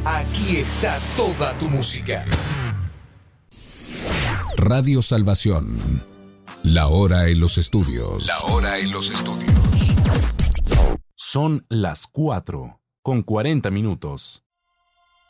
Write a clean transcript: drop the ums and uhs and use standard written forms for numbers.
Aquí está toda tu música. Radio Salvación. La hora en los estudios. La hora en los estudios. Son las 4:40.